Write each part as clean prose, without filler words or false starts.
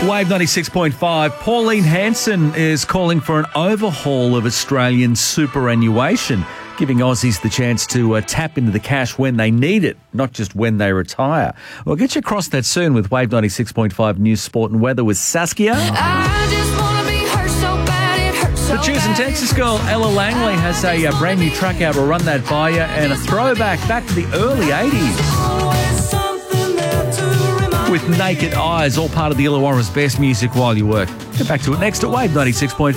Wave 96.5. Pauline Hanson is calling for an overhaul of Australian superannuation, giving Aussies the chance to tap into the cash when they need it, not just when they retire. We'll get you across that soon with Wave 96.5 News, Sport and Weather with Saskia. Producing Texas girl Ella Langley has a brand new track out. We'll run that by you, and a throwback back to the early 80s. With Naked Eyes, all part of the Illawarra's best music while you work. Get back to it next at Wave 96.5.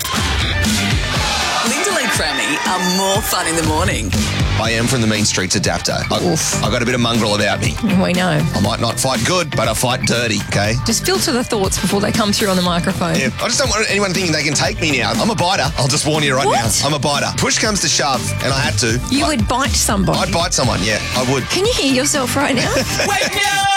Linda Lee Crammy are more fun in the morning. I am from the mean streets adapter. I got a bit of mongrel about me. We know. I might not fight good, but I fight dirty, okay? Just filter the thoughts before they come through on the microphone. Yeah, I just don't want anyone thinking they can take me now. I'm a biter. I'll just warn you right now. I'm a biter. Push comes to shove, and I had to. You would bite somebody? I'd bite someone, yeah, I would. Can you hear yourself right now? Wake me up!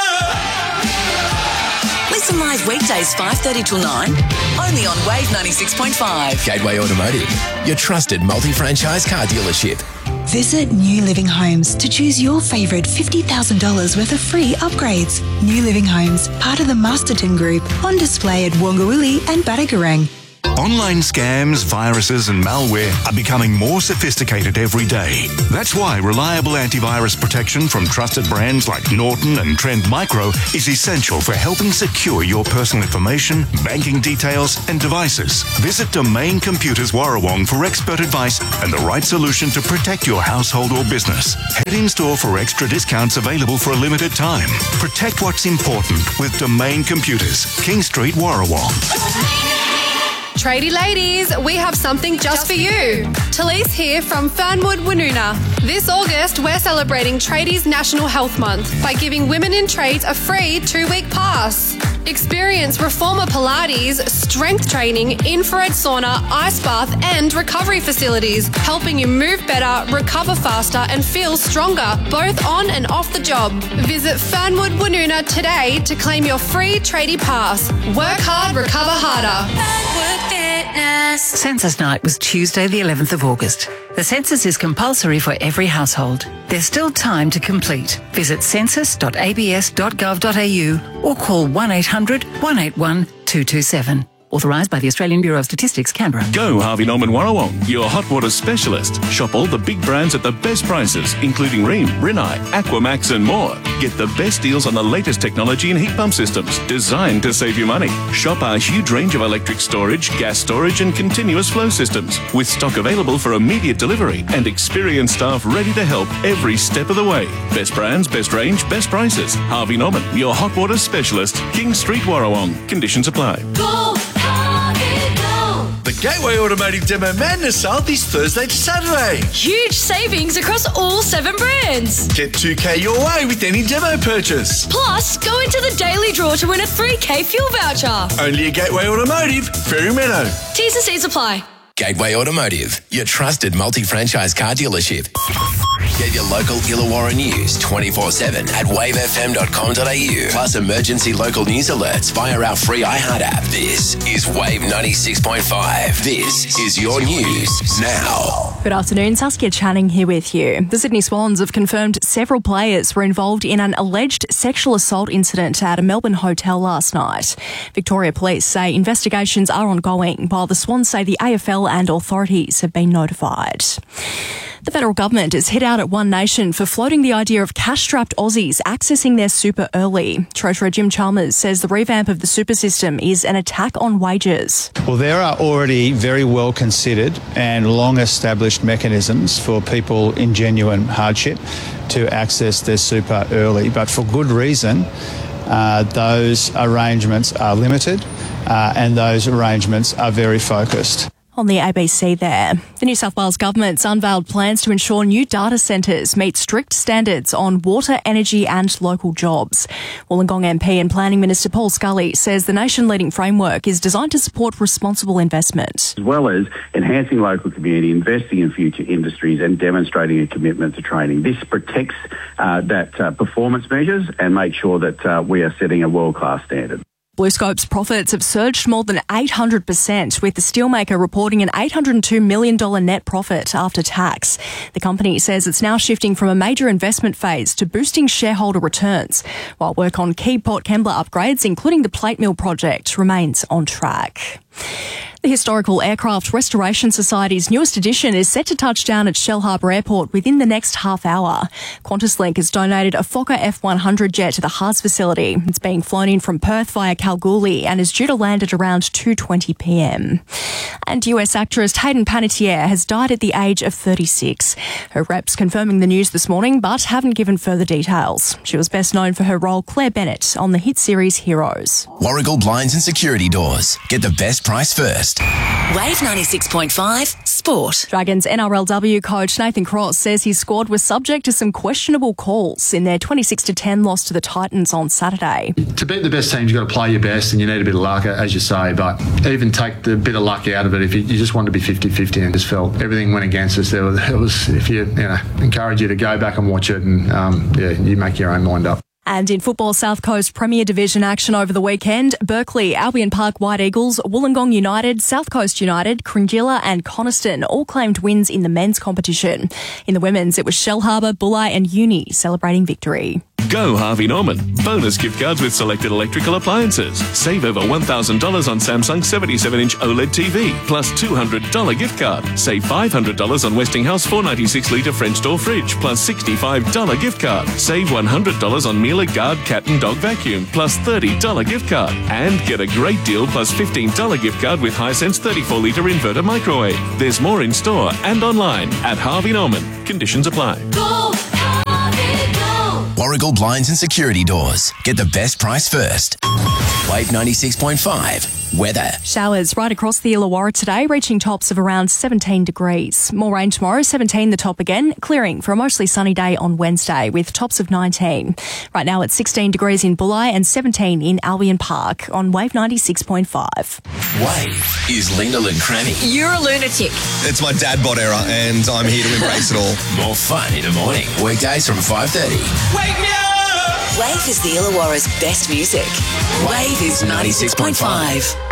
Listen live weekdays 5:30 till 9, only on Wave 96.5. Gateway Automotive, your trusted multi-franchise car dealership. Visit New Living Homes to choose your favourite $50,000 worth of free upgrades. New Living Homes, part of the Masterton Group, on display at Wongawilli and Badagarang. Online scams, viruses and malware are becoming more sophisticated every day. That's why reliable antivirus protection from trusted brands like Norton and Trend Micro is essential for helping secure your personal information, banking details and devices. Visit Domain Computers Warrawong for expert advice and the right solution to protect your household or business. Head in store for extra discounts available for a limited time. Protect what's important with Domain Computers, King Street, Warrawong. Tradie ladies, we have something just for you. Talise here from Fernwood Woonona. This August, we're celebrating Tradies National Health Month by giving women in trades a free 2-week pass. Experience reformer Pilates, strength training, infrared sauna, ice bath and recovery facilities, helping you move better, recover faster and feel stronger, both on and off the job. Visit Fernwood Woonona today to claim your free tradie pass. Work hard, recover harder. Census night was Tuesday the 11th of August. The census is compulsory for every household. There's still time to complete. Visit census.abs.gov.au or call 1800 181 227. Authorised by the Australian Bureau of Statistics, Canberra. Go Harvey Norman Warrawong, your hot water specialist. Shop all the big brands at the best prices, including Rheem, Rinnai, Aquamax and more. Get the best deals on the latest technology and heat pump systems, designed to save you money. Shop our huge range of electric storage, gas storage and continuous flow systems, with stock available for immediate delivery and experienced staff ready to help every step of the way. Best brands, best range, best prices. Harvey Norman, your hot water specialist. King Street, Warrawong. Conditions apply. Go! The Gateway Automotive Demo Madness sale this Thursday to Saturday. Huge savings across all 7 brands. Get $2,000 your way with any demo purchase. Plus, go into the daily draw to win a $3,000 fuel voucher. Only at Gateway Automotive, Fairy Meadow. T's and C's apply. Gateway Automotive, your trusted multi-franchise car dealership. Get your local Illawarra news 24/7 at wavefm.com.au. Plus emergency local news alerts via our free iHeart app. This is Wave 96.5. This is your news now. Good afternoon, Saskia Channing here with you. The Sydney Swans have confirmed several players were involved in an alleged sexual assault incident at a Melbourne hotel last night. Victoria Police say investigations are ongoing, while the Swans say the AFL and authorities have been notified. The federal government has hit out at One Nation for floating the idea of cash-strapped Aussies accessing their super early. Treasurer Jim Chalmers says the revamp of the super system is an attack on wages. Well, there are already very well considered and long-established mechanisms for people in genuine hardship to access their super early, but for good reason. Those arrangements are limited and those arrangements are very focused. On the ABC there, the New South Wales government's unveiled plans to ensure new data centres meet strict standards on water, energy and local jobs. Wollongong MP and Planning Minister Paul Scully says the nation-leading framework is designed to support responsible investment. As well as enhancing local community, investing in future industries and demonstrating a commitment to training. This protects that performance measures and makes sure that we are setting a world-class standard. BlueScope's profits have surged more than 800%, with the steelmaker reporting an $802 million net profit after tax. The company says it's now shifting from a major investment phase to boosting shareholder returns, while work on key Port Kembla upgrades, including the plate mill project, remains on track. The Historical Aircraft Restoration Society's newest edition is set to touch down at Shellharbour Airport within the next half hour. QantasLink has donated a Fokker F100 jet to the Haas facility. It's being flown in from Perth via Kalgoorlie and is due to land at around 2:20 p.m. And US actress Hayden Panettiere has died at the age of 36. Her reps confirming the news this morning, but haven't given further details. She was best known for her role Claire Bennett on the hit series Heroes. Warragul Blinds and Security Doors. Get the best price first. Wave 96.5 Sport. Dragons NRLW coach Nathan Cross says his squad was subject to some questionable calls in their 26-10 loss to the Titans on Saturday. To beat the best teams, you've got to play your best and you need a bit of luck, as you say, but even take the bit of luck out of it, if you just wanted to be 50-50 and just felt everything went against us, if you encourage you to go back and watch it and you make your own mind up. And in football, South Coast Premier Division action over the weekend, Berkeley, Albion Park White Eagles, Wollongong United, South Coast United, Cringilla and Coniston all claimed wins in the men's competition. In the women's, it was Shellharbour, Bulli and Uni celebrating victory. Go Harvey Norman. Bonus gift cards with selected electrical appliances. Save over $1,000 on Samsung 77-inch OLED TV, plus $200 gift card. Save $500 on Westinghouse 496-litre French door fridge, plus $65 gift card. Save $100 on Miele Guard cat and dog vacuum, plus $30 gift card. And get a great deal plus $15 gift card with Hisense 34-litre inverter microwave. There's more in store and online at Harvey Norman. Conditions apply. Go, Harvey, go. Warragul Blinds and Security Doors. Get the best price first. Wave 96.5. Weather. Showers right across the Illawarra today, reaching tops of around 17 degrees. More rain tomorrow, 17 the top again, clearing for a mostly sunny day on Wednesday with tops of 19. Right now it's 16 degrees in Bulli and 17 in Albion Park on Wave 96.5. Wave is Linda and Cranny. You're a lunatic. It's my dad bod era, and I'm here to embrace it all. More fun in the morning. Weekdays from 5:30. Wake me up! Wave is the Illawarra's best music. Wave is 96.5.